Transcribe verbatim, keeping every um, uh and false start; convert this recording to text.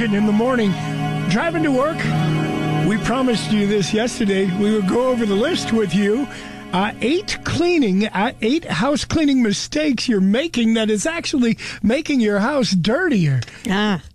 Morgan in the morning. Driving to work? We promised you this yesterday. We would go over the list with you. Uh, eight cleaning, uh, eight house cleaning mistakes you're making that is actually making your house dirtier. Ah.